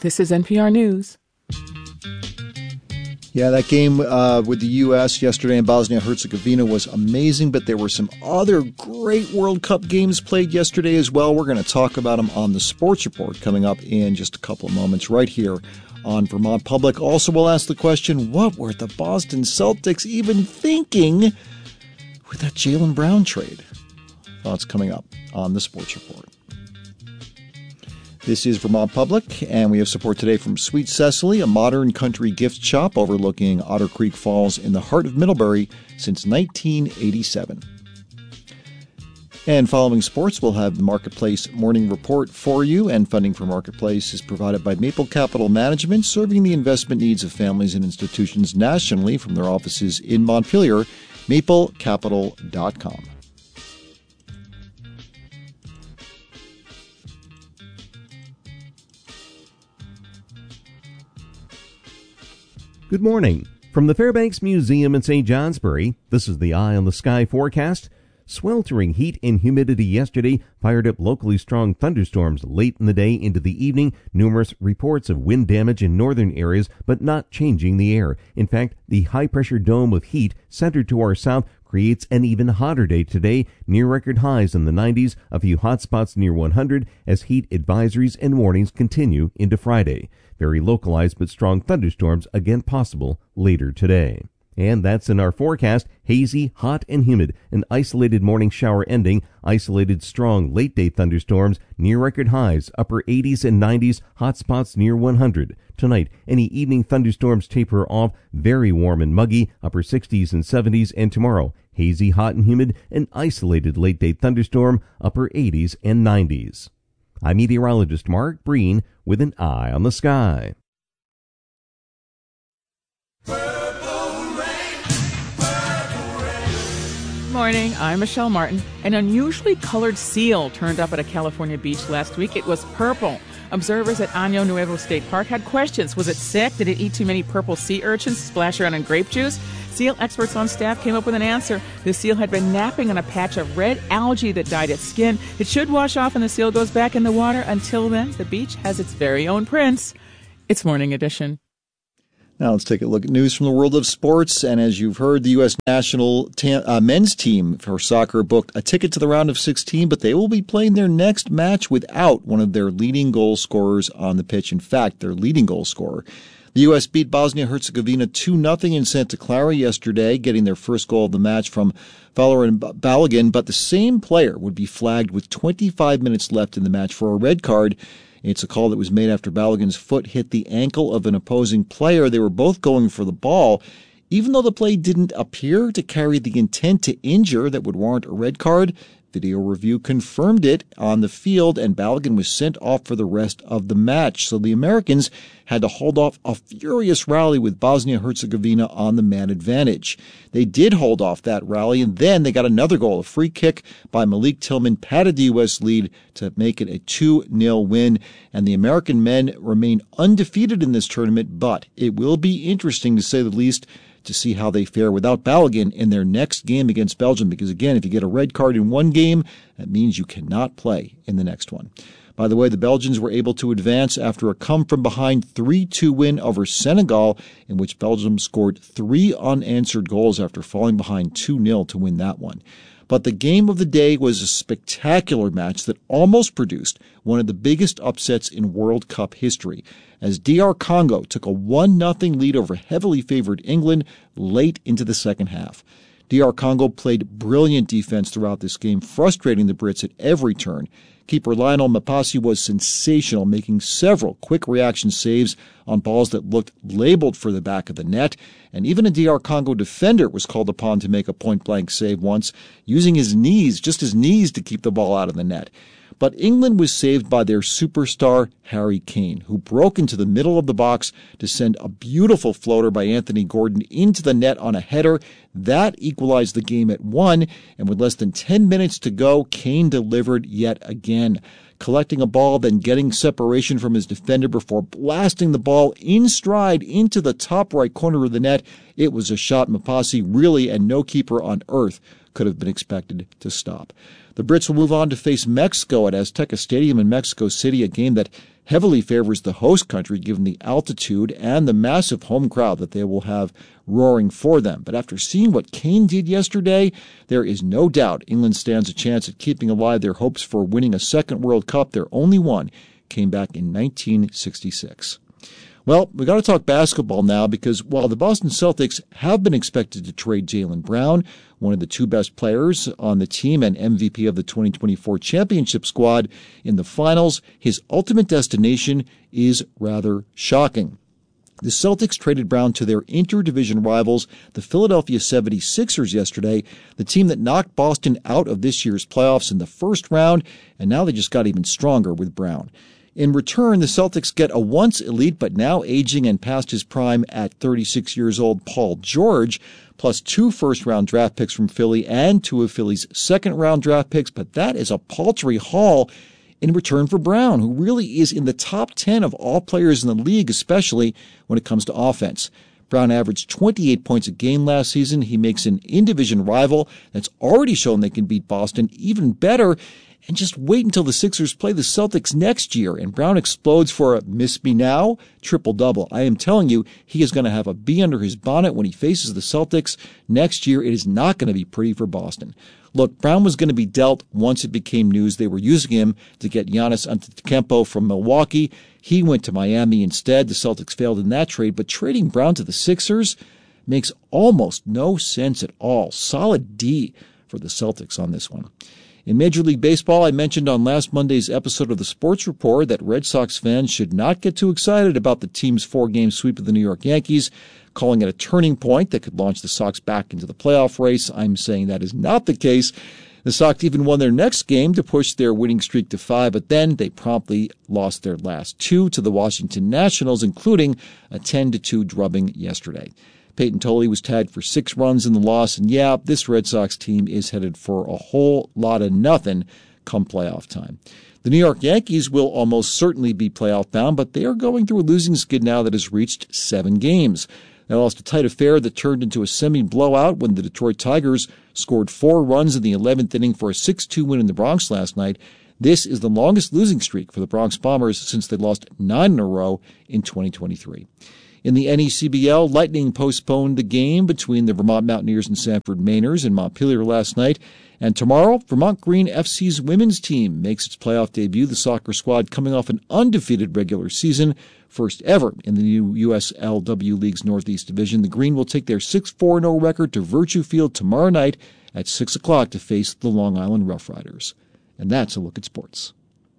This is NPR News. Yeah, that game with the U.S. yesterday in Bosnia-Herzegovina was amazing, but there were some other great World Cup games played yesterday as well. We're going to talk about them on the Sports Report coming up in just a couple of moments right here on Vermont Public. Also, we'll ask the question, what were the Boston Celtics even thinking with that Jaylen Brown trade? Thoughts coming up on the Sports Report. This is Vermont Public, and we have support today from Sweet Cecily, a modern country gift shop overlooking Otter Creek Falls in the heart of Middlebury since 1987. And following sports, we'll have the Marketplace Morning Report for you, and funding for Marketplace is provided by Maple Capital Management, serving the investment needs of families and institutions nationally from their offices in Montpelier, maplecapital.com. Good morning. From the Fairbanks Museum in St. Johnsbury, this is the Eye on the Sky forecast. Sweltering heat and humidity yesterday fired up locally strong thunderstorms late in the day into the evening. Numerous reports of wind damage in northern areas, but not changing the air. In fact, the high-pressure dome of heat centered to our south creates an even hotter day today, near record highs in the 90s, a few hot spots near 100 as heat advisories and warnings continue into Friday. Very localized but strong thunderstorms again possible later today. And that's in our forecast. Hazy, hot, and humid. An isolated morning shower ending. Isolated strong late-day thunderstorms. Near record highs. Upper 80s and 90s. Hot spots near 100. Tonight, any evening thunderstorms taper off. Very warm and muggy. Upper 60s and 70s. And tomorrow, hazy, hot, and humid. An isolated late-day thunderstorm. Upper 80s and 90s. I'm meteorologist Mark Breen with an eye on the sky. Morning, I'm Michelle Martin. An unusually colored seal turned up at a California beach last week. It was purple. Observers at Año Nuevo State Park had questions. Was it sick? Did it eat too many purple sea urchins, splash around in grape juice? Seal experts on staff came up with an answer. The seal had been napping on a patch of red algae that dyed its skin. It should wash off and the seal goes back in the water. Until then, the beach has its very own prince. It's Morning Edition. Now let's take a look at news from the world of sports. And as you've heard, the U.S. national men's team for soccer booked a ticket to the round of 16, but they will be playing their next match without one of their leading goal scorers on the pitch. In fact, their leading goal scorer. The U.S. beat Bosnia-Herzegovina 2-0 in Santa Clara yesterday, getting their first goal of the match from Valerian Balogun, but the same player would be flagged with 25 minutes left in the match for a red card. It's a call that was made after Balogun's foot hit the ankle of an opposing player. They were both going for the ball. Even though the play didn't appear to carry the intent to injure that would warrant a red card, video review confirmed it on the field, and Balogun was sent off for the rest of the match. So the Americans had to hold off a furious rally with Bosnia-Herzegovina on the man advantage. They did hold off that rally, and then they got another goal. A free kick by Malik Tillman padded the U.S. lead to make it a 2-0 win. And the American men remain undefeated in this tournament, but it will be interesting, to say the least, to see how they fare without Balogun in their next game against Belgium. Because, again, if you get a red card in one game, that means you cannot play in the next one. By the way, the Belgians were able to advance after a come-from-behind 3-2 win over Senegal, in which Belgium scored 3 unanswered goals after falling behind 2-0 to win that one. But the game of the day was a spectacular match that almost produced one of the biggest upsets in World Cup history, as DR Congo took a 1-0 lead over heavily favored England late into the second half. DR Congo played brilliant defense throughout this game, frustrating the Brits at every turn. Keeper Lionel Mapasi was sensational, making several quick reaction saves on balls that looked labeled for the back of the net. And even a DR Congo defender was called upon to make a point-blank save once, using his knees, just his knees, to keep the ball out of the net. But England was saved by their superstar, Harry Kane, who broke into the middle of the box to send a beautiful floater by Anthony Gordon into the net on a header. That equalized the game at 1, and with less than 10 minutes to go, Kane delivered yet again, collecting a ball, then getting separation from his defender before blasting the ball in stride into the top right corner of the net. It was a shot Mapasi really and no keeper on earth could have been expected to stop. The Brits will move on to face Mexico at Azteca Stadium in Mexico City, a game that heavily favors the host country given the altitude and the massive home crowd that they will have roaring for them. But after seeing what Kane did yesterday, there is no doubt England stands a chance at keeping alive their hopes for winning a second World Cup. Their only one came back in 1966. Well, we got to talk basketball now because while the Boston Celtics have been expected to trade Jaylen Brown, one of the two best players on the team and MVP of the 2024 championship squad in the finals, his ultimate destination is rather shocking. The Celtics traded Brown to their interdivision rivals, the Philadelphia 76ers, yesterday, the team that knocked Boston out of this year's playoffs in the first round, and now they just got even stronger with Brown. In return, the Celtics get a once elite but now aging and past his prime at 36 years old Paul George, plus 2 first-round draft picks from Philly and 2 of Philly's second-round draft picks, but that is a paltry haul in return for Brown, who really is in the top 10 of all players in the league, especially when it comes to offense. Brown averaged 28 points a game last season. He makes an in-division rival that's already shown they can beat Boston even better. And just wait until the Sixers play the Celtics next year and Brown explodes for a miss me now triple-double. I am telling you, he is going to have a bee under his bonnet when he faces the Celtics next year. It is not going to be pretty for Boston. Look, Brown was going to be dealt once it became news they were using him to get Giannis Antetokounmpo from Milwaukee. He went to Miami instead. The Celtics failed in that trade, but trading Brown to the Sixers makes almost no sense at all. Solid D for the Celtics on this one. In Major League Baseball, I mentioned on last Monday's episode of the Sports Report that Red Sox fans should not get too excited about the team's 4-game sweep of the New York Yankees, calling it a turning point that could launch the Sox back into the playoff race. I'm saying that is not the case. The Sox even won their next game to push their winning streak to 5, but then they promptly lost their last 2 to the Washington Nationals, including a 10-2 drubbing yesterday. Peyton Tolley was tagged for 6 runs in the loss, and yeah, this Red Sox team is headed for a whole lot of nothing come playoff time. The New York Yankees will almost certainly be playoff bound, but they are going through a losing skid now that has reached 7 games. They lost a tight affair that turned into a semi-blowout when the Detroit Tigers scored 4 runs in the 11th inning for a 6-2 win in the Bronx last night. This is the longest losing streak for the Bronx Bombers since they lost 9 in a row in 2023. In the NECBL, Lightning postponed the game between the Vermont Mountaineers and Sanford Mainers in Montpelier last night. And tomorrow, Vermont Green FC's women's team makes its playoff debut. The soccer squad coming off an undefeated regular season, first ever in the new USLW League's Northeast Division. The Green will take their 6-4-0 record to Virtue Field tomorrow night at 6 o'clock to face the Long Island Rough Riders. And that's a look at sports.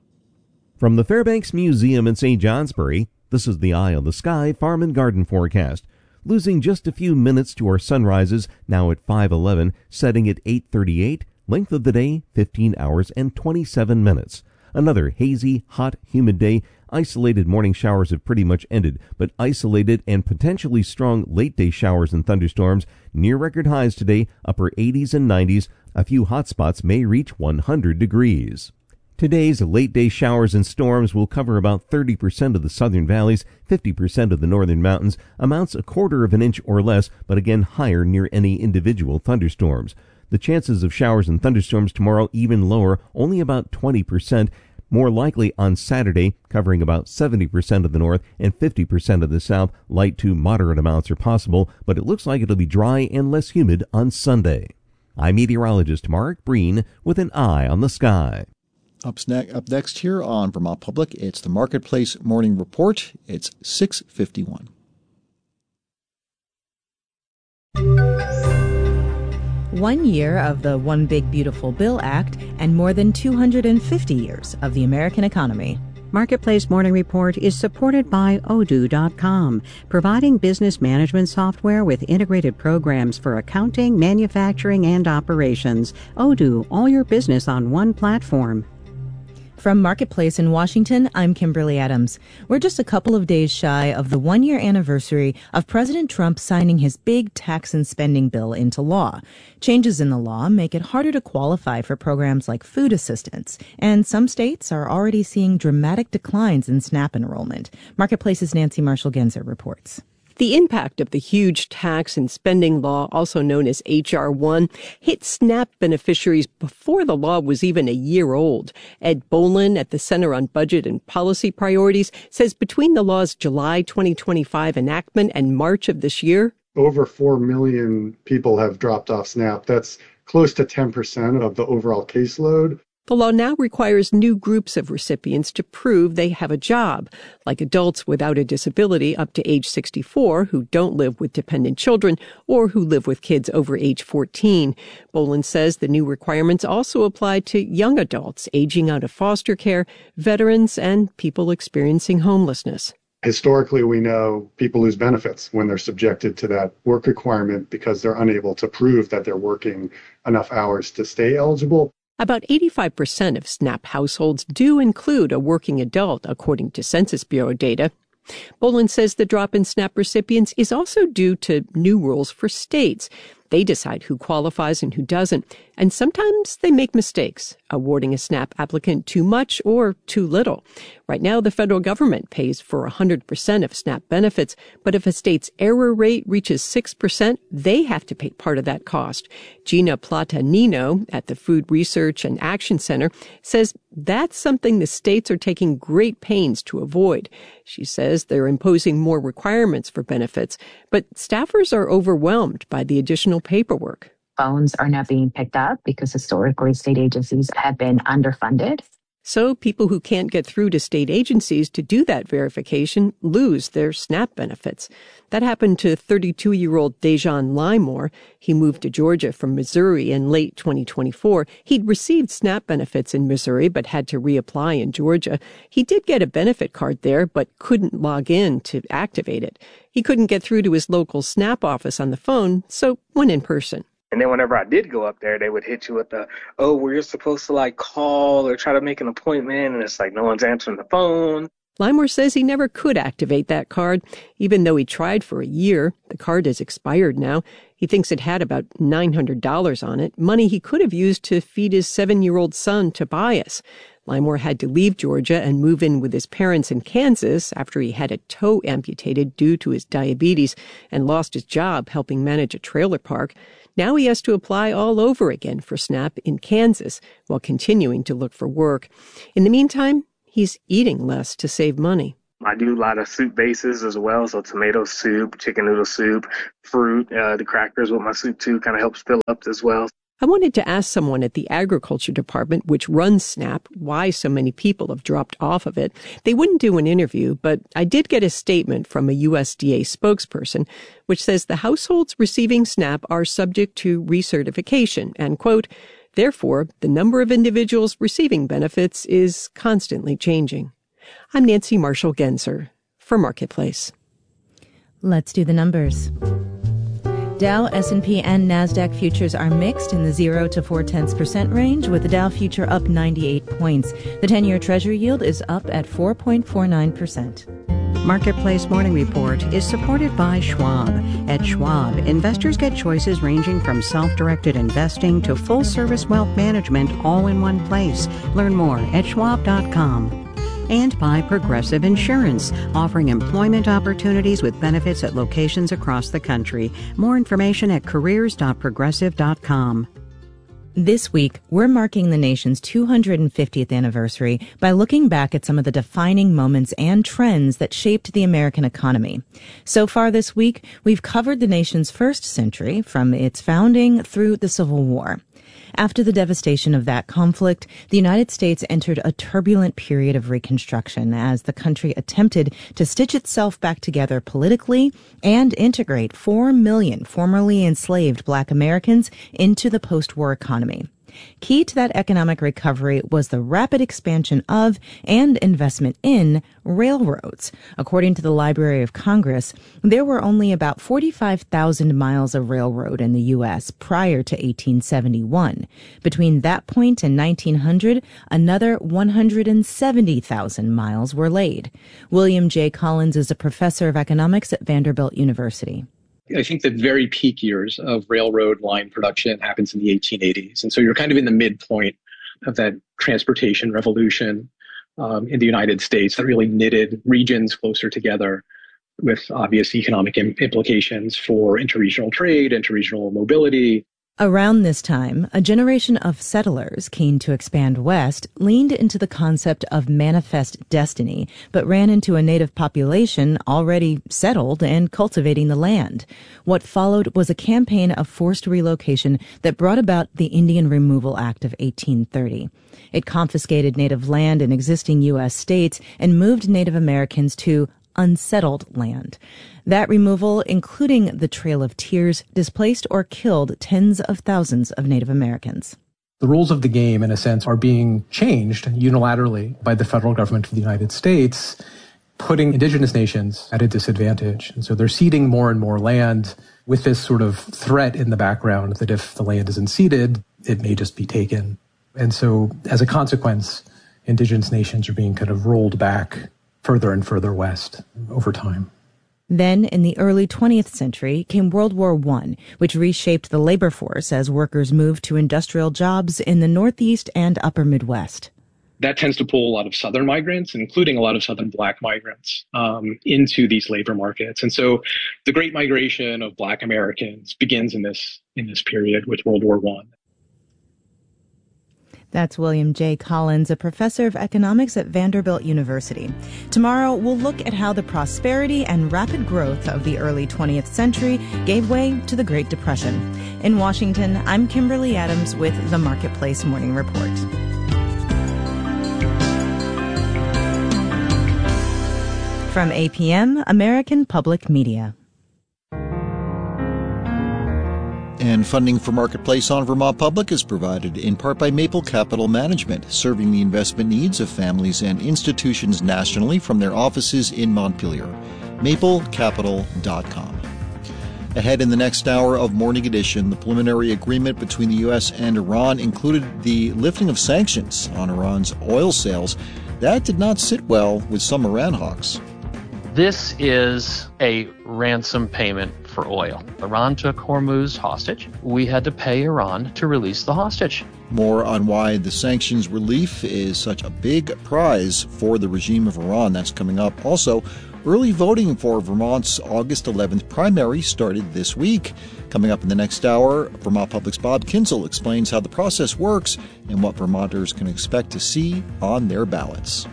From the Fairbanks Museum in St. Johnsbury, this is the Eye on the Sky Farm and Garden forecast. Losing just a few minutes to our sunrises, now at 5:11, setting at 8:38. Length of the day, 15 hours and 27 minutes. Another hazy, hot, humid day. Isolated morning showers have pretty much ended, but isolated and potentially strong late-day showers and thunderstorms near record highs today, upper 80s and 90s. A few hot spots may reach 100 degrees. Today's late-day showers and storms will cover about 30% of the southern valleys, 50% of the northern mountains, amounts a quarter of an inch or less, but again higher near any individual thunderstorms. The chances of showers and thunderstorms tomorrow even lower, only about 20%, more likely on Saturday, covering about 70% of the north and 50% of the south. Light to moderate amounts are possible, but it looks like it'll be dry and less humid on Sunday. I'm meteorologist Mark Breen with an eye on the sky. Up next here on Vermont Public, it's the Marketplace Morning Report. It's 6:51. One year of the One Big Beautiful Bill Act and more than 250 years of the American economy. Marketplace Morning Report is supported by Odoo.com, providing business management software with integrated programs for accounting, manufacturing, and operations. Odoo, all your business on one platform. From Marketplace in Washington, I'm Kimberly Adams. We're just a couple of days shy of the one-year anniversary of President Trump signing his big tax and spending bill into law. Changes in the law make it harder to qualify for programs like food assistance, and some states are already seeing dramatic declines in SNAP enrollment. Marketplace's Nancy Marshall-Genzer reports. The impact of the huge tax and spending law, also known as H.R. 1, hit SNAP beneficiaries before the law was even a year old. Ed Bolin at the Center on Budget and Policy Priorities says between the law's July 2025 enactment and March of this year, over 4 million people have dropped off SNAP. That's close to 10% of the overall caseload. The law now requires new groups of recipients to prove they have a job, like adults without a disability up to age 64 who don't live with dependent children or who live with kids over age 14. Bolin says the new requirements also apply to young adults aging out of foster care, veterans, and people experiencing homelessness. Historically, we know people lose benefits when they're subjected to that work requirement because they're unable to prove that they're working enough hours to stay eligible. About 85% of SNAP households do include a working adult, according to Census Bureau data. Bolin says the drop in SNAP recipients is also due to new rules for states. They decide who qualifies and who doesn't, and sometimes they make mistakes, awarding a SNAP applicant too much or too little. Right now, the federal government pays for 100% of SNAP benefits, but if a state's error rate reaches 6%, they have to pay part of that cost. Gina Platanino at the Food Research and Action Center says that's something the states are taking great pains to avoid. She says they're imposing more requirements for benefits, but staffers are overwhelmed by the additional paperwork. Phones are not being picked up because historically state agencies have been underfunded. So people who can't get through to state agencies to do that verification lose their SNAP benefits. That happened to 32-year-old Dejan Limor. He moved to Georgia from Missouri in late 2024. He'd received SNAP benefits in Missouri but had to reapply in Georgia. He did get a benefit card there but couldn't log in to activate it. He couldn't get through to his local SNAP office on the phone, so went in person. And then whenever I did go up there, they would hit you with where you're supposed to call or try to make an appointment. And it's like, no one's answering the phone. Limor says he never could activate that card, even though he tried for a year. The card is expired now. He thinks it had about $900 on it, money he could have used to feed his 7-year-old son, Tobias. Limor had to leave Georgia and move in with his parents in Kansas after he had a toe amputated due to his diabetes and lost his job helping manage a trailer park. Now he has to apply all over again for SNAP in Kansas while continuing to look for work. In the meantime, he's eating less to save money. I do a lot of soup bases as well, so tomato soup, chicken noodle soup, fruit, the crackers with my soup too kind of helps fill up as well. I wanted to ask someone at the Agriculture Department, which runs SNAP, why so many people have dropped off of it. They wouldn't do an interview, but I did get a statement from a USDA spokesperson, which says the households receiving SNAP are subject to recertification, and, quote, therefore, the number of individuals receiving benefits is constantly changing. I'm Nancy Marshall-Genzer for Marketplace. Let's do the numbers. Dow, S&P, and NASDAQ futures are mixed in the 0 to 0.4% range, with the Dow future up 98 points. The 10-year Treasury yield is up at 4.49%. Marketplace Morning Report is supported by Schwab. At Schwab, investors get choices ranging from self-directed investing to full-service wealth management all in one place. Learn more at schwab.com. And by Progressive Insurance, offering employment opportunities with benefits at locations across the country. More information at careers.progressive.com. This week, we're marking the nation's 250th anniversary by looking back at some of the defining moments and trends that shaped the American economy. So far this week, we've covered the nation's first century, from its founding through the Civil War. After the devastation of that conflict, the United States entered a turbulent period of Reconstruction as the country attempted to stitch itself back together politically and integrate 4 million formerly enslaved Black Americans into the post-war economy. Key to that economic recovery was the rapid expansion of and investment in railroads. According to the Library of Congress, there were only about 45,000 miles of railroad in the U.S. prior to 1871. Between that point and 1900, another 170,000 miles were laid. William J. Collins is a professor of economics at Vanderbilt University. I think the very peak years of railroad line production happens in the 1880s. And so you're kind of in the midpoint of that transportation revolution in the United States that really knitted regions closer together. with obvious economic implications for interregional trade, interregional mobility. Around this time, a generation of settlers keen to expand west leaned into the concept of manifest destiny, but ran into a native population already settled and cultivating the land. What followed was a campaign of forced relocation that brought about the Indian Removal Act of 1830. It confiscated native land in existing U.S. states and moved Native Americans to unsettled land. That removal, including the Trail of Tears, displaced or killed tens of thousands of Native Americans. The rules of the game, in a sense, are being changed unilaterally by the federal government of the United States, putting indigenous nations at a disadvantage. And so they're ceding more and more land with this sort of threat in the background that if the land isn't ceded, it may just be taken. And so as a consequence, indigenous nations are being kind of rolled back further and further west over time. Then, in the early 20th century, came World War I, which reshaped the labor force as workers moved to industrial jobs in the Northeast and Upper Midwest. That tends to pull a lot of Southern migrants, including a lot of Southern Black migrants, into these labor markets. And so the Great Migration of Black Americans begins in this period with World War I. That's William J. Collins, a professor of economics at Vanderbilt University. Tomorrow, we'll look at how the prosperity and rapid growth of the early 20th century gave way to the Great Depression. In Washington, I'm Kimberly Adams with the Marketplace Morning Report. From APM, American Public Media. And funding for Marketplace on Vermont Public is provided in part by Maple Capital Management, serving the investment needs of families and institutions nationally from their offices in Montpelier. MapleCapital.com. Ahead in the next hour of Morning Edition, the preliminary agreement between the U.S. and Iran included the lifting of sanctions on Iran's oil sales. That did not sit well with some Iran hawks. This is a ransom payment for oil. Iran took Hormuz hostage. We had to pay Iran to release the hostage. More on why the sanctions relief is such a big prize for the regime of Iran. That's coming up. Also, early voting for Vermont's August 11th primary started this week. Coming up in the next hour, Vermont Public's Bob Kinzel explains how the process works and what Vermonters can expect to see on their ballots.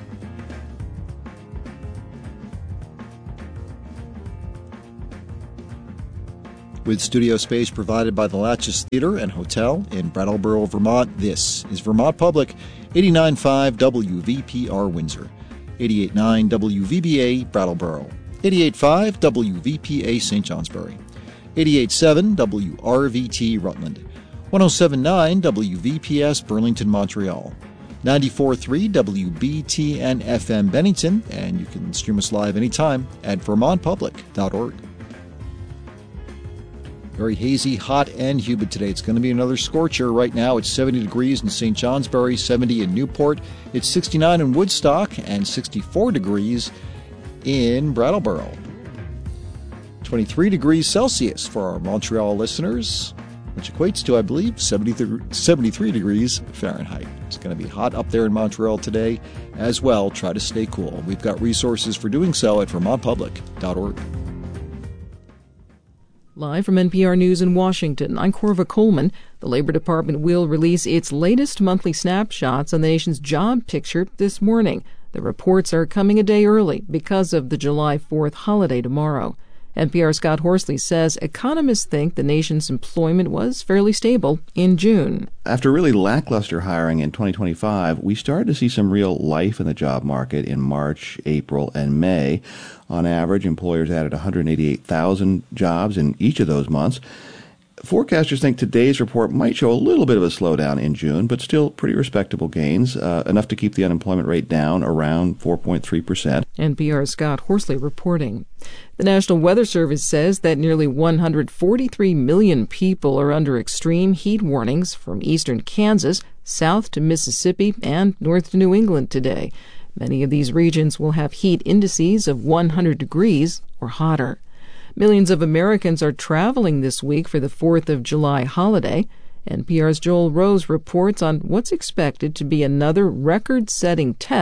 With studio space provided by the Latches Theater and Hotel in Brattleboro, Vermont, this is Vermont Public, 89.5 WVPR Windsor, 88.9 WVBA Brattleboro, 88.5 WVPA St. Johnsbury, 88.7 WRVT Rutland, 107.9 WVPS Burlington, Montreal, 94.3 WBTN FM Bennington, and you can stream us live anytime at vermontpublic.org. Very hazy, hot, and humid today. It's going to be another scorcher. Right now, it's 70 degrees in St. Johnsbury, 70 in Newport. It's 69 in Woodstock, and 64 degrees in Brattleboro. 23 degrees Celsius for our Montreal listeners, which equates to, I believe, 73 degrees Fahrenheit. It's going to be hot up there in Montreal today as well. Try to stay cool. We've got resources for doing so at vermontpublic.org. Live from NPR News in Washington, I'm Corva Coleman. The Labor Department will release its latest monthly snapshots on the nation's job picture this morning. The reports are coming a day early because of the July 4th holiday tomorrow. NPR's Scott Horsley says economists think the nation's employment was fairly stable in June. After really lackluster hiring in 2025, we started to see some real life in the job market in March, April, and May. On average, employers added 188,000 jobs in each of those months. Forecasters think today's report might show a little bit of a slowdown in June, but still pretty respectable gains, enough to keep the unemployment rate down around 4.3%. NPR's Scott Horsley reporting. The National Weather Service says that nearly 143 million people are under extreme heat warnings from eastern Kansas, south to Mississippi, and north to New England today. Many of these regions will have heat indices of 100 degrees or hotter. Millions of Americans are traveling this week for the 4th of July holiday. NPR's Joel Rose reports on what's expected to be another record-setting test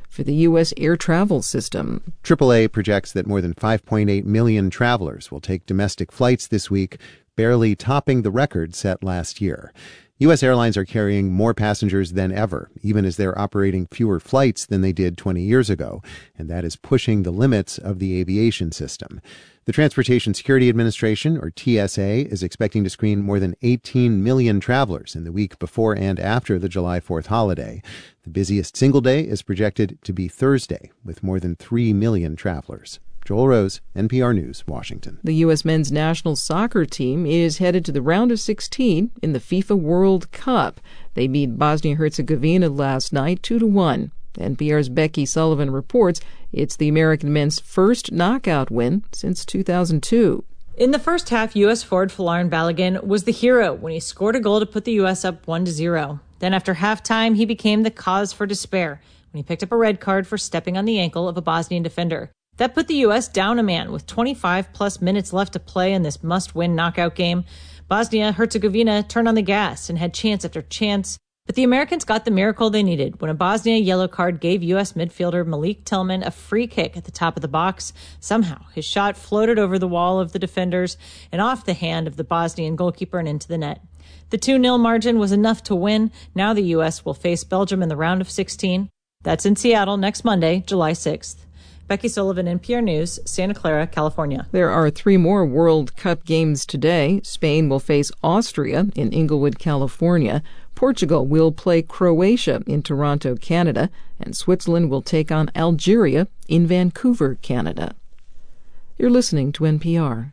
for the U.S. air travel system. AAA projects that more than 5.8 million travelers will take domestic flights this week, barely topping the record set last year. U.S. airlines are carrying more passengers than ever, even as they're operating fewer flights than they did 20 years ago, and that is pushing the limits of the aviation system. The Transportation Security Administration, or TSA, is expecting to screen more than 18 million travelers in the week before and after the July 4th holiday. The busiest single day is projected to be Thursday, with more than 3 million travelers. Joel Rose, NPR News, Washington. The U.S. men's national soccer team is headed to the round of 16 in the FIFA World Cup. They beat Bosnia-Herzegovina last night 2-1. NPR's Becky Sullivan reports it's the American men's first knockout win since 2002. In the first half, U.S. forward Folarin Balogun was the hero when he scored a goal to put the U.S. up 1-0. Then after halftime, he became the cause for despair when he picked up a red card for stepping on the ankle of a Bosnian defender. That put the U.S. down a man with 25-plus minutes left to play in this must-win knockout game. Bosnia-Herzegovina turned on the gas and had chance after chance, but the Americans got the miracle they needed when a Bosnia yellow card gave U.S. midfielder Malik Tillman a free kick at the top of the box. Somehow, his shot floated over the wall of the defenders and off the hand of the Bosnian goalkeeper and into the net. The 2-0 margin was enough to win. Now the U.S. will face Belgium in the round of 16. That's in Seattle next Monday, July 6th. Becky Sullivan, NPR News, Santa Clara, California. There are 3 more World Cup games today. Spain will face Austria in Inglewood, California. Portugal will play Croatia in Toronto, Canada. And Switzerland will take on Algeria in Vancouver, Canada. You're listening to NPR.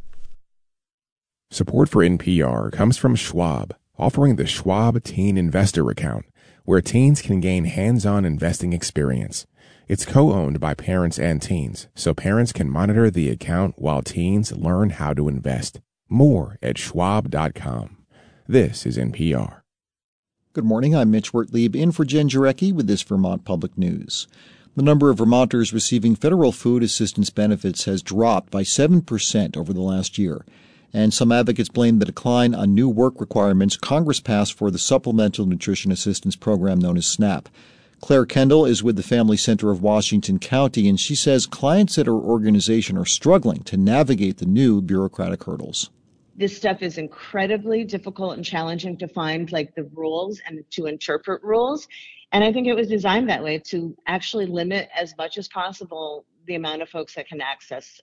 Support for NPR comes from Schwab, offering the Schwab Teen Investor Account, where teens can gain hands-on investing experience. It's co-owned by parents and teens, so parents can monitor the account while teens learn how to invest. More at schwab.com. This is NPR. Good morning. I'm Mitch Wertlieb in for Jen Jarecki with this Vermont Public News. The number of Vermonters receiving federal food assistance benefits has dropped by 7% over the last year, and some advocates blame the decline on new work requirements Congress passed for the Supplemental Nutrition Assistance Program known as SNAP. Claire Kendall is with the Family Center of Washington County, and she says clients at her organization are struggling to navigate the new bureaucratic hurdles. This stuff is incredibly difficult and challenging to find, like the rules and to interpret rules. And I think it was designed that way to actually limit as much as possible the amount of folks that can access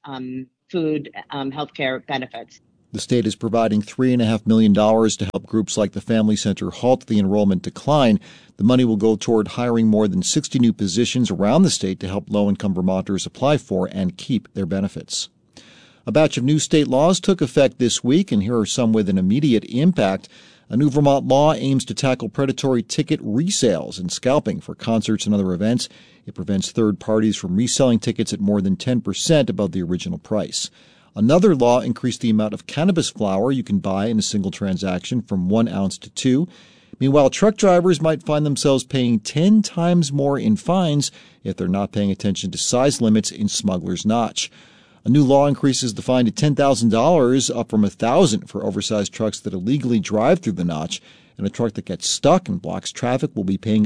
food, healthcare benefits. The state is providing $3.5 million to help groups like the Family Center halt the enrollment decline. The money will go toward hiring more than 60 new positions around the state to help low-income Vermonters apply for and keep their benefits. A batch of new state laws took effect this week, and here are some with an immediate impact. A new Vermont law aims to tackle predatory ticket resales and scalping for concerts and other events. It prevents third parties from reselling tickets at more than 10% above the original price. Another law increased the amount of cannabis flower you can buy in a single transaction from 1 ounce to 2. Meanwhile, truck drivers might find themselves paying 10 times more in fines if they're not paying attention to size limits in Smuggler's Notch. A new law increases the fine to $10,000, up from $1,000 for oversized trucks that illegally drive through the notch, and a truck that gets stuck and blocks traffic will be paying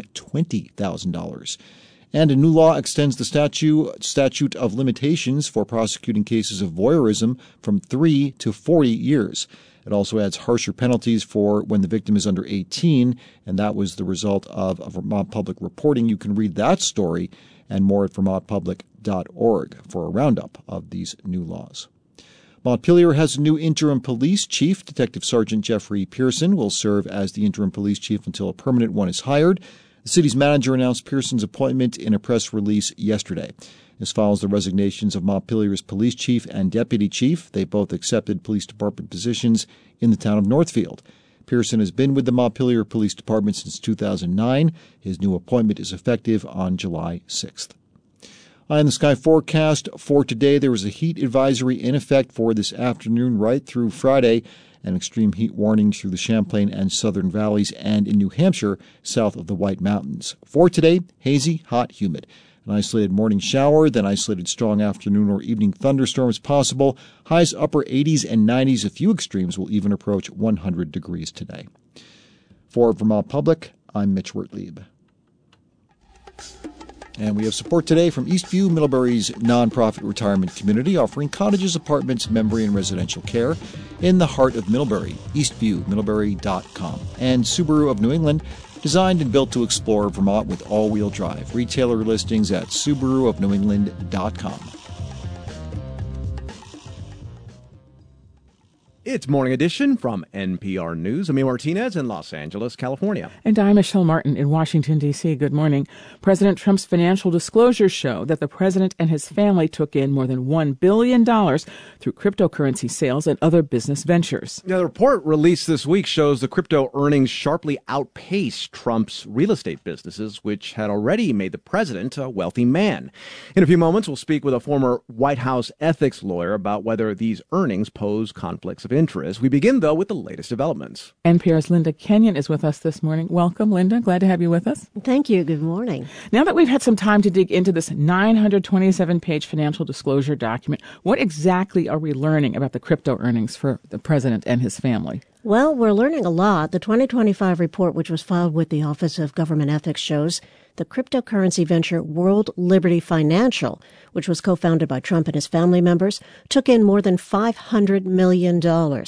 $20,000. And a new law extends the statute of limitations for prosecuting cases of voyeurism from 3 to 40 years. It also adds harsher penalties for when the victim is under 18, and that was the result of Vermont Public reporting. You can read that story and more at vermontpublic.org for a roundup of these new laws. Montpelier has a new interim police chief. Detective Sergeant Jeffrey Pearson will serve as the interim police chief until a permanent one is hired. The city's manager announced Pearson's appointment in a press release yesterday. This follows the resignations of Montpelier's police chief and deputy chief. They both accepted police department positions in the town of Northfield. Pearson has been with the Montpelier Police Department since 2009. His new appointment is effective on July 6th. Eye on the Sky forecast for today. There is a heat advisory in effect for this afternoon right through Friday. An extreme heat warning through the Champlain and southern valleys and in New Hampshire, south of the White Mountains. For today, hazy, hot, humid. An isolated morning shower, then isolated strong afternoon or evening thunderstorms possible. Highs upper 80s and 90s. A few extremes will even approach 100 degrees today. For Vermont Public, I'm Mitch Wertlieb. And we have support today from Eastview, Middlebury's nonprofit retirement community, offering cottages, apartments, memory, and residential care in the heart of Middlebury. EastviewMiddlebury.com. And Subaru of New England, designed and built to explore Vermont with all-wheel drive. Retailer listings at SubaruofNewEngland.com. It's Morning Edition from NPR News. I'm Martinez in Los Angeles, California. And I'm Michelle Martin in Washington, D.C. Good morning. President Trump's financial disclosures show that the president and his family took in more than $1 billion through cryptocurrency sales and other business ventures. Now, the report released this week shows the crypto earnings sharply outpaced Trump's real estate businesses, which had already made the president a wealthy man. In a few moments, we'll speak with a former White House ethics lawyer about whether these earnings pose conflicts of interest. We begin, though, with the latest developments. NPR's Linda Kenyon is with us this morning. Welcome, Linda. Glad to have you with us. Thank you. Good morning. Now that we've had some time to dig into this 927-page financial disclosure document, what exactly are we learning about the crypto earnings for the president and his family? Well, we're learning a lot. The 2025 report, which was filed with the Office of Government Ethics, shows the cryptocurrency venture World Liberty Financial, which was co-founded by Trump and his family members, took in more than $500 million.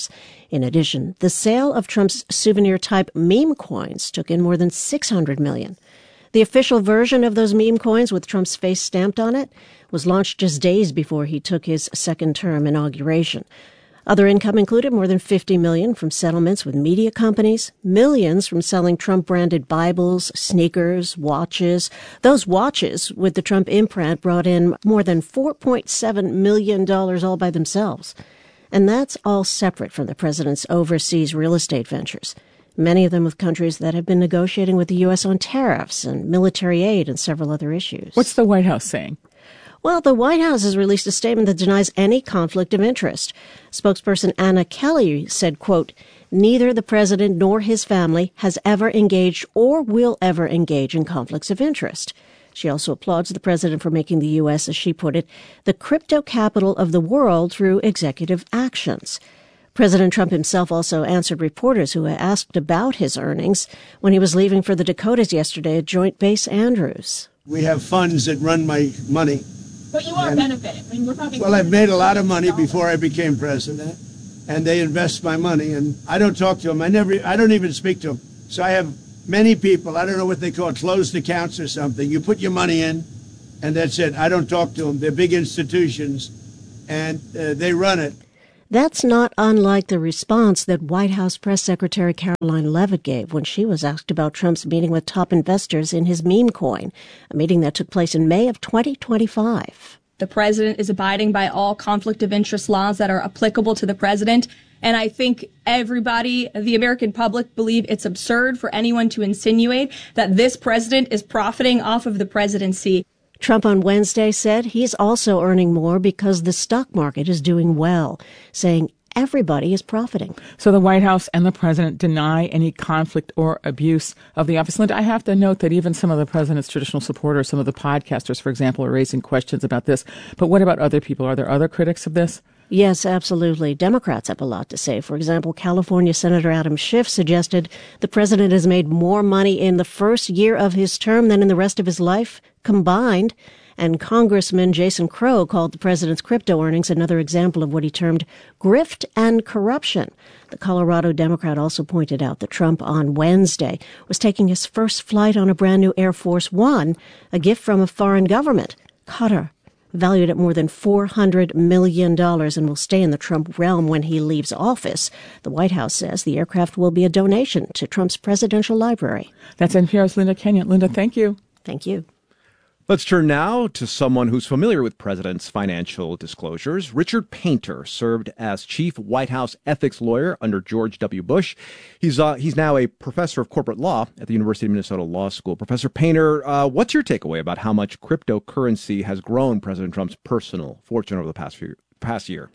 In addition, the sale of Trump's souvenir-type meme coins took in more than $600 million. The official version of those meme coins with Trump's face stamped on it was launched just days before he took his second-term inauguration. Other income included more than $50 million from settlements with media companies, millions from selling Trump-branded Bibles, sneakers, watches. Those watches with the Trump imprint brought in more than $4.7 million all by themselves. And that's all separate from the president's overseas real estate ventures, many of them with countries that have been negotiating with the U.S. on tariffs and military aid and several other issues. What's the White House saying? Well, the White House has released a statement that denies any conflict of interest. Spokesperson Anna Kelly said, quote, "Neither the president nor his family has ever engaged or will ever engage in conflicts of interest." She also applauds the president for making the U.S., as she put it, the crypto capital of the world through executive actions. President Trump himself also answered reporters who had asked about his earnings when he was leaving for the Dakotas yesterday at Joint Base Andrews. We have funds that run my money. But you are benefiting. I mean, we're talking. Well, I've made a lot of money before I became president, and they invest my money, and I don't talk to them. I don't even speak to them. So I have many people. I don't know what they call closed accounts or something. You put your money in, and that's it. I don't talk to them. They're big institutions, and they run it. That's not unlike the response that White House Press Secretary Caroline Leavitt gave when she was asked about Trump's meeting with top investors in his meme coin, a meeting that took place in May of 2025. The president is abiding by all conflict of interest laws that are applicable to the president. And I think everybody, the American public, believe it's absurd for anyone to insinuate that this president is profiting off of the presidency. Trump on Wednesday said he's also earning more because the stock market is doing well, saying everybody is profiting. So the White House and the president deny any conflict or abuse of the office. Linda, I have to note that even some of the president's traditional supporters, some of the podcasters, for example, are raising questions about this. But what about other people? Are there other critics of this? Yes, absolutely. Democrats have a lot to say. For example, California Senator Adam Schiff suggested the president has made more money in the first year of his term than in the rest of his life combined. And Congressman Jason Crow called the president's crypto earnings another example of what he termed grift and corruption. The Colorado Democrat also pointed out that Trump on Wednesday was taking his first flight on a brand new Air Force One, a gift from a foreign government, Qatar, valued at more than $400 million, and will stay in the Trump realm when he leaves office. The White House says the aircraft will be a donation to Trump's presidential library. That's NPR's Linda Kenyon. Linda, thank you. Thank you. Let's turn now to someone who's familiar with president's financial disclosures. Richard Painter served as chief White House ethics lawyer under George W. Bush. He's now a professor of corporate law at the University of Minnesota Law School. Professor Painter, what's your takeaway about how much cryptocurrency has grown President Trump's personal fortune over the past year?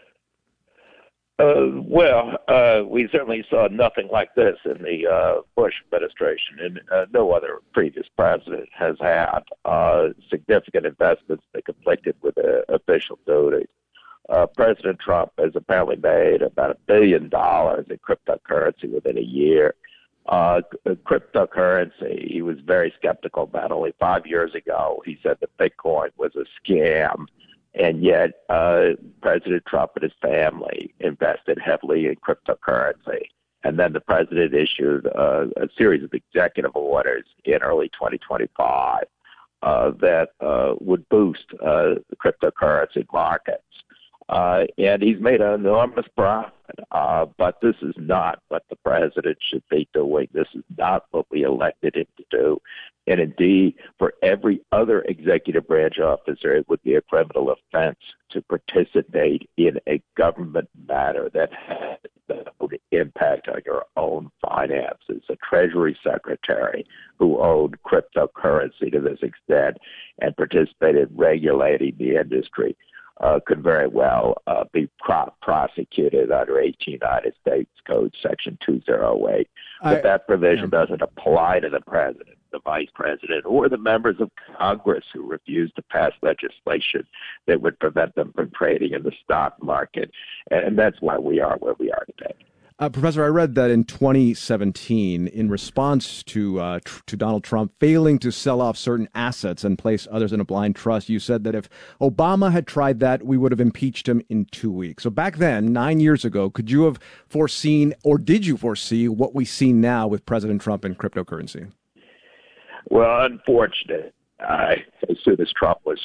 We certainly saw nothing like this in the Bush administration, and no other previous president has had significant investments that conflicted with official duties. President Trump has apparently made about $1 billion in cryptocurrency within a year. Cryptocurrency, he was very skeptical about. Only 5 years ago, he said that Bitcoin was a scam. And yet, President Trump and his family invested heavily in cryptocurrency. And then the president issued a series of executive orders in early 2025 that would boost the cryptocurrency markets. And he's made an enormous profit. But this is not what the president should be doing. This is not what we elected him to do. And indeed, for every other executive branch officer, it would be a criminal offense to participate in a government matter that has no impact on your own finances. A Treasury Secretary who owned cryptocurrency to this extent and participated in regulating the industry could very well be prosecuted under 18 United States Code Section 208. But that provision doesn't apply to the president, the vice president, or the members of Congress who refuse to pass legislation that would prevent them from trading in the stock market. And that's why we are where we are today. Professor, I read that in 2017, in response to Donald Trump failing to sell off certain assets and place others in a blind trust, you said that if Obama had tried that, we would have impeached him in 2 weeks. So back then, 9 years ago, could you have foreseen, or did you foresee, what we see now with President Trump and cryptocurrency? Well, unfortunately, as soon as Trump was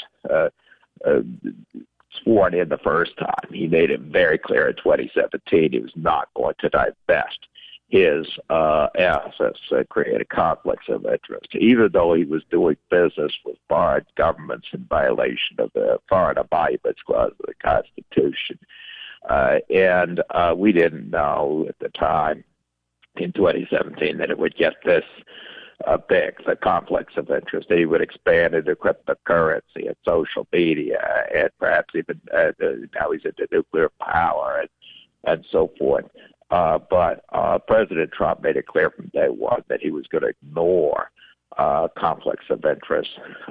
sworn in the first time, he made it very clear in 2017 he was not going to divest his assets that created conflicts of interest, even though he was doing business with foreign governments in violation of the Foreign Emoluments Clause of the Constitution. And we didn't know at the time in 2017 that it would get this big, the conflicts of interest. He would expand into cryptocurrency and social media, and perhaps even now he's into nuclear power and so forth. But President Trump made it clear from day one that he was going to ignore conflicts of interest,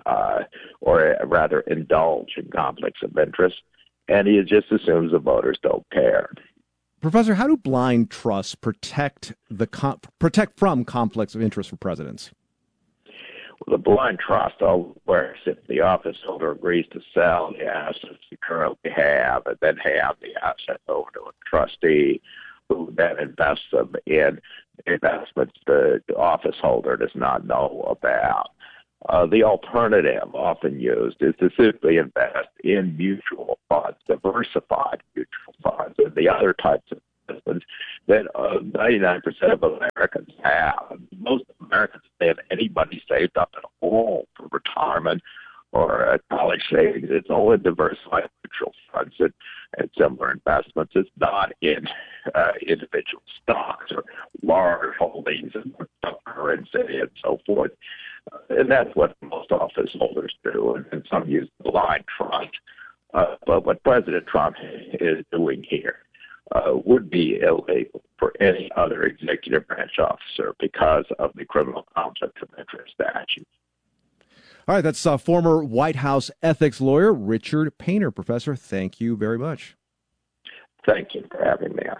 or rather indulge in conflicts of interest, and he just assumes the voters don't care. Professor, how do blind trusts protect from conflicts of interest for presidents? Well, the blind trust works if the office holder agrees to sell the assets you currently have and then hand the asset over to a trustee who then invests them in investments the office holder does not know about. The alternative often used is to simply invest in mutual funds, diversified mutual funds, and the other types of investments that 99% of Americans have. Most Americans don't have any money saved up at all for retirement or college savings. It's all in diversified mutual funds and similar investments. It's not in individual stocks or large holdings in cryptocurrency and so forth. And that's what most office holders do, and some use blind trust. But what President Trump is doing here would be illegal for any other executive branch officer because of the criminal conflict of interest statute. All right, that's former White House ethics lawyer Richard Painter. Professor, thank you very much. Thank you for having me on.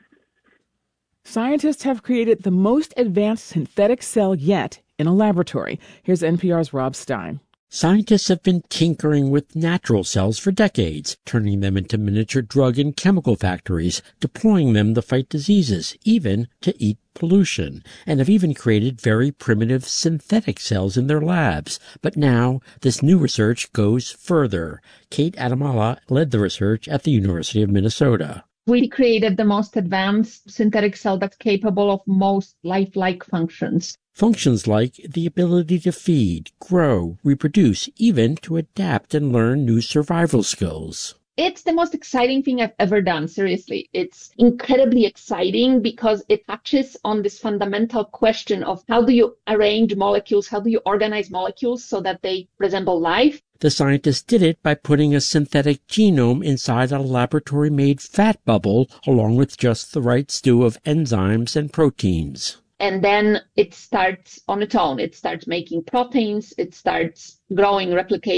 Scientists have created the most advanced synthetic cell yet in a laboratory. Here's NPR's Rob Stein. Scientists have been tinkering with natural cells for decades, turning them into miniature drug and chemical factories, deploying them to fight diseases, even to eat pollution, and have even created very primitive synthetic cells in their labs. But now, this new research goes further. Kate Adamala led the research at the University of Minnesota. We created the most advanced synthetic cell that's capable of most lifelike functions. Functions like the ability to feed, grow, reproduce, even to adapt and learn new survival skills. It's the most exciting thing I've ever done, seriously. It's incredibly exciting because it touches on this fundamental question of how do you arrange molecules, how do you organize molecules so that they resemble life? The scientists did it by putting a synthetic genome inside a laboratory-made fat bubble, along with just the right stew of enzymes and proteins. And then it starts on its own. It starts making proteins. It starts growing,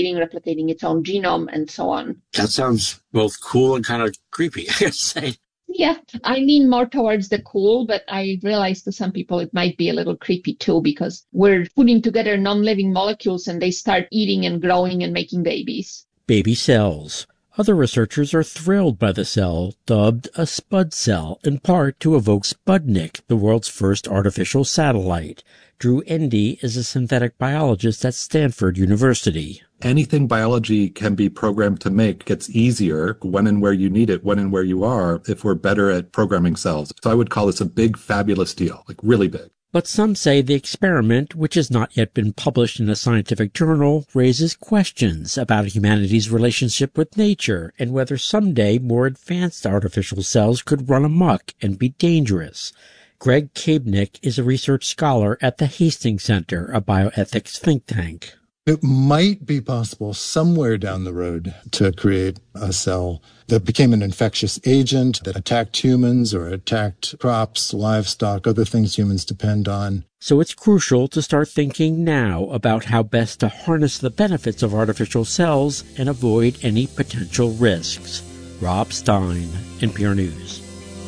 replicating its own genome, and so on. That sounds both cool and kind of creepy, I gotta say. Yeah, I lean more towards the cool, but I realize to some people it might be a little creepy too, because we're putting together non-living molecules and they start eating and growing and making babies. Baby cells. Other researchers are thrilled by the cell, dubbed a Spud cell, in part to evoke Sputnik, the world's first artificial satellite. Drew Endy is a synthetic biologist at Stanford University. Anything biology can be programmed to make gets easier when and where you need it, when and where you are, if we're better at programming cells. So I would call this a big, fabulous deal, like really big. But some say the experiment, which has not yet been published in a scientific journal, raises questions about humanity's relationship with nature and whether someday more advanced artificial cells could run amok and be dangerous. Greg Kabnick is a research scholar at the Hastings Center, a bioethics think tank. It might be possible somewhere down the road to create a cell that became an infectious agent that attacked humans or attacked crops, livestock, other things humans depend on. So it's crucial to start thinking now about how best to harness the benefits of artificial cells and avoid any potential risks. Rob Stein, NPR News.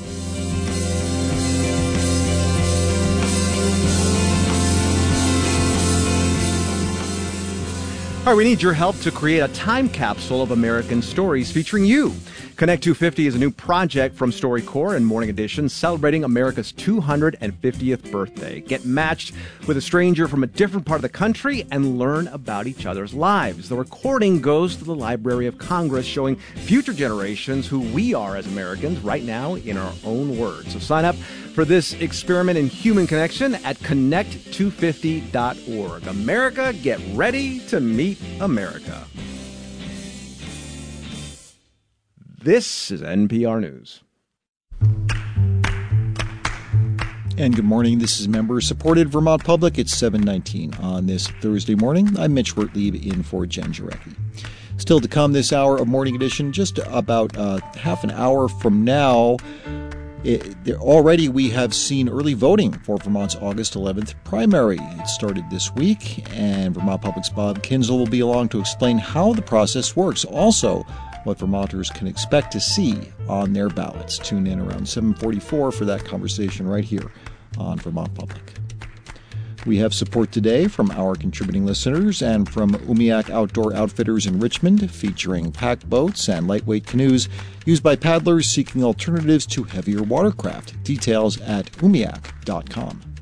All right, we need your help to create a time capsule of American stories featuring you. Connect 250 is a new project from StoryCorps and Morning Edition celebrating America's 250th birthday. Get matched with a stranger from a different part of the country and learn about each other's lives. The recording goes to the Library of Congress, showing future generations who we are as Americans right now in our own words. So sign up for this experiment in human connection at connect250.org. America, get ready to meet America. This is NPR News. And good morning. This is member-supported Vermont Public. It's 7:19 on this Thursday morning. I'm Mitch Wertlieb in for Jen Jarecki. Still to come this hour of Morning Edition, just about half an hour from now. Already we have seen early voting for Vermont's August 11th primary. It started this week, and Vermont Public's Bob Kinzel will be along to explain how the process works. Also, what Vermonters can expect to see on their ballots. Tune in around 7:44 for that conversation right here on Vermont Public. We have support today from our contributing listeners and from Umiak Outdoor Outfitters in Richmond, featuring packed boats and lightweight canoes used by paddlers seeking alternatives to heavier watercraft. Details at umiak.com.